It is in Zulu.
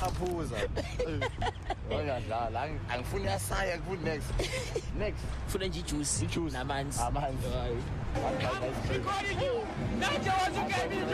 aphuza. Ngadlala angifuni yasaya ngifuni next Funa nje juice namanzi. Amanzi. Recording you. Now you want to get me